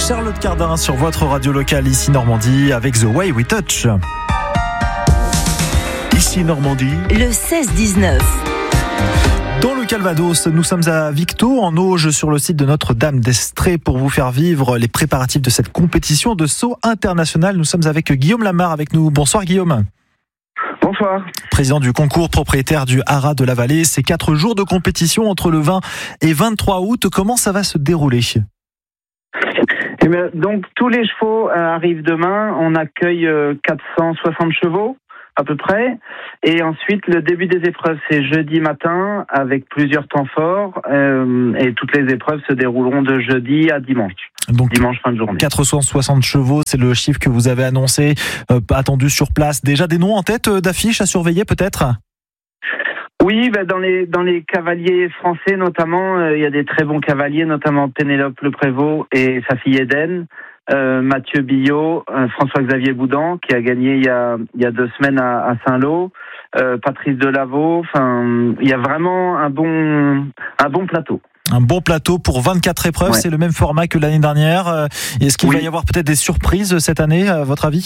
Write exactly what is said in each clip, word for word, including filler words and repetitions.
Charlotte Cardin sur votre radio locale ici Normandie avec The Way We Touch. Ici Normandie, le seize dix-neuf. Dans le Calvados, nous sommes à Victo, en Auge, sur le site de Notre-Dame d'Estrée pour vous faire vivre les préparatifs de cette compétition de saut international. Nous sommes avec Guillaume Lamarre avec nous. Bonsoir Guillaume. Bonsoir. Président du concours, propriétaire du Haras de la Vallée. C'est quatre jours de compétition entre le vingt et vingt-trois août. Comment ça va se dérouler ? Eh bien, donc tous les chevaux euh, arrivent demain. On accueille euh, quatre cent soixante chevaux à peu près. Et ensuite, le début des épreuves, c'est jeudi matin avec plusieurs temps forts. Euh, et toutes les épreuves se dérouleront de jeudi à dimanche. Donc, dimanche fin de journée. quatre cent soixante chevaux, c'est le chiffre que vous avez annoncé, euh, attendu sur place. Déjà des noms en tête euh, d'affiches à surveiller peut-être ? Oui, bah dans les dans les cavaliers français notamment, euh, il y a des très bons cavaliers, notamment Pénélope Le Prévost et sa fille Eden. Euh, Mathieu Billot, euh, François-Xavier Boudan qui a gagné il y a il y a deux semaines à, à Saint-Lô, euh, Patrice Delaveau. Enfin, il y a vraiment un bon un bon plateau. Un bon plateau pour vingt-quatre épreuves, ouais. C'est le même format que l'année dernière. Est-ce qu'il oui. va y avoir peut-être des surprises cette année, à votre avis ?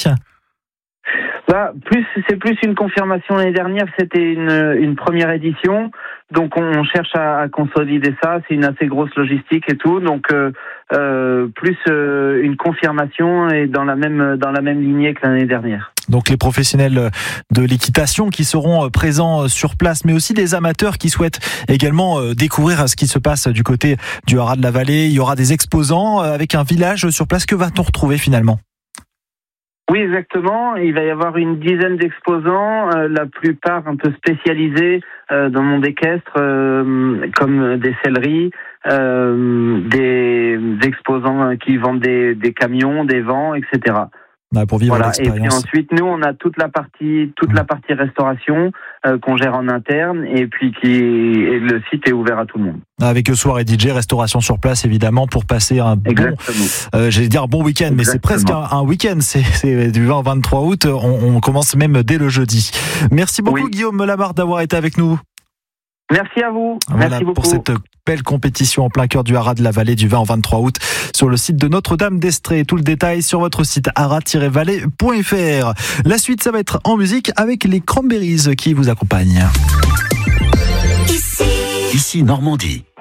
Bah, plus c'est plus une confirmation. L'année dernière, c'était une une première édition. Donc on cherche à, à consolider ça, c'est une assez grosse logistique et tout, donc euh, euh, plus euh, une confirmation et dans la même dans la même lignée que l'année dernière. Donc les professionnels de l'équitation qui seront présents sur place, mais aussi des amateurs qui souhaitent également découvrir ce qui se passe du côté du Haras de la Vallée. Il y aura des exposants avec un village sur place. Que va-t-on retrouver finalement ? Oui, exactement. Il va y avoir une dizaine d'exposants, euh, la plupart un peu spécialisés euh, dans le monde équestre, euh, comme des selleries, euh, des exposants qui vendent des, des camions, des vents, et cetera. Bah, pour vivre voilà. l'expérience. Et puis ensuite, nous, on a toute la partie, toute la partie restauration euh, qu'on gère en interne, et puis qui, et le site est ouvert à tout le monde. Avec soirée D J, restauration sur place évidemment pour passer un bon, euh, j'allais dire un bon week-end, Exactement. Mais c'est presque un, un week-end. C'est, c'est du vingt au vingt-trois août. On, on commence même dès le jeudi. Merci beaucoup oui. Guillaume Lamarre d'avoir été avec nous. Merci à vous. Voilà Merci beaucoup. Pour cette belle compétition en plein cœur du Haras de la Vallée du vingt au vingt-trois août sur le site de Notre-Dame d'Estrée. Tout le détail sur votre site haras tiret vallée point f r. La suite, ça va être en musique avec les Cranberries qui vous accompagnent. Ici, Ici Normandie.